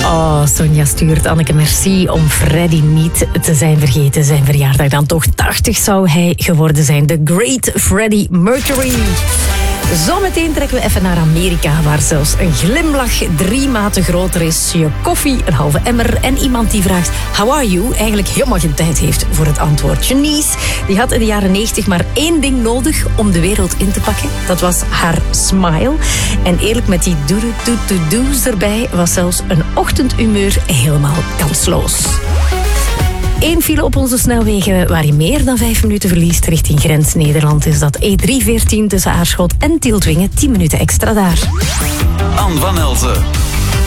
Oh, Sonja stuurt Anneke merci om Freddie niet te zijn vergeten. Zijn verjaardag dan toch 80 zou hij geworden zijn. The Great Freddie Mercury. Zometeen trekken we even naar Amerika, waar zelfs een glimlach 3 maten groter is. Je koffie, een halve emmer en iemand die vraagt how are you eigenlijk helemaal geen tijd heeft voor het antwoord. Janice, die had in de jaren 90 maar 1 ding nodig om de wereld in te pakken. Dat was haar smile. En eerlijk, met die do's erbij was zelfs een ochtendhumeur helemaal kansloos. 1 file op onze snelwegen waar je meer dan 5 minuten verliest richting grens Nederland is dat E314 tussen Aarschot en Tieltwingen. 10 minuten extra daar. Anne van Elzen.